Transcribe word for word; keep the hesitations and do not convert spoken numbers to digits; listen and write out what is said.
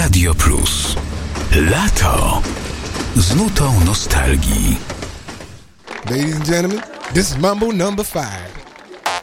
Radio Plus. Lato z nutą nostalgii. Ladies and gentlemen, this is Mambo number five.